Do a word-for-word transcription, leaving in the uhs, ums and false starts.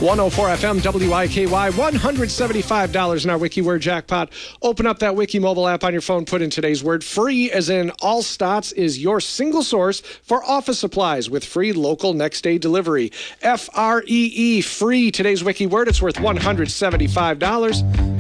one oh four F M W I K Y, one hundred seventy-five dollars in our Wiki Word jackpot. Open up that Wiki mobile app on your phone, put in today's word. Free, as in all Stotts, is your single source for office supplies with free local next day delivery. F R E E, free. Today's Wiki Word, it's worth one hundred seventy-five dollars.